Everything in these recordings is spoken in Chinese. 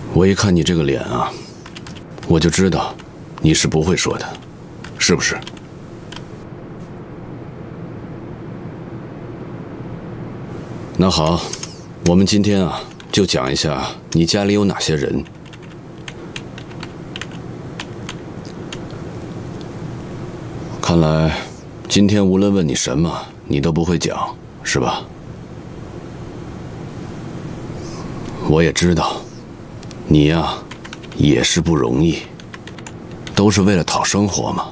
我一看你这个脸啊，我就知道你是不会说的，是不是？那好，我们今天啊，就讲一下你家里有哪些人。看来今天无论问你什么，你都不会讲，是吧？我也知道，你呀，也是不容易，都是为了讨生活嘛。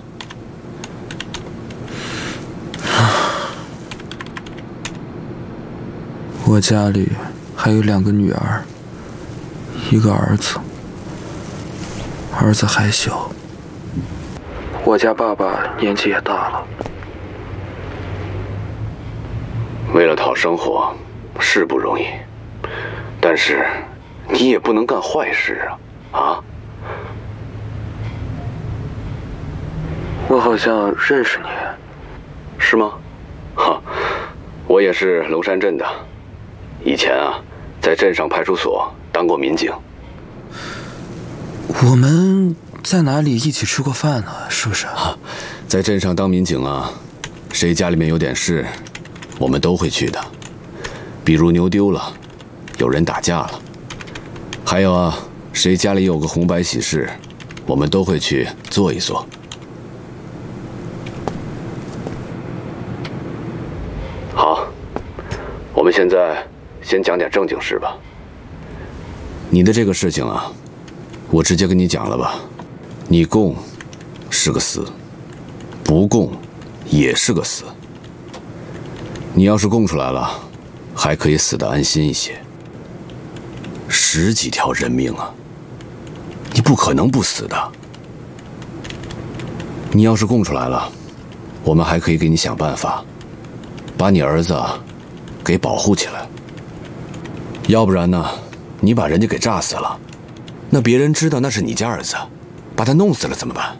我家里还有2个女儿，1个儿子，儿子还小。我家爸爸年纪也大了。 为了讨生活是不容易，但是你也不能干坏事啊！ 我好像认识你。 是吗？哈，我也是龙山镇的，以前啊，在镇上派出所当过民警。 我们在哪里一起吃过饭呢？是不是？ 在镇上当民警啊，谁家里面有点事，我们都会去的。比如牛丢了，有人打架了，还有啊，谁家里有个红白喜事，我们都会去做一做。好，我们现在先讲点正经事吧。你的这个事情啊，我直接跟你讲了吧，你供是个死，不供也是个死。你要是供出来了，还可以死得安心一些。10几条人命啊，你不可能不死的。你要是供出来了，我们还可以给你想办法，把你儿子给保护起来。要不然呢，你把人家给炸死了，那别人知道那是你家儿子，把他弄死了怎么办？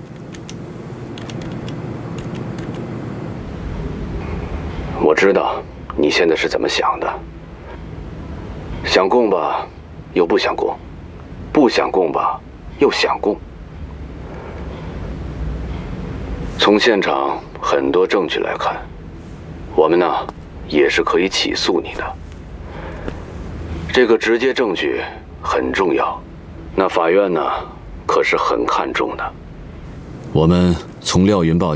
我知道你现在是怎么想的，想供吧，又不想供；不想供吧，又想供。从现场很多证据来看，我们呢也是可以起诉你的。这个直接证据很重要，那法院呢可是很看重的。我们从廖云豹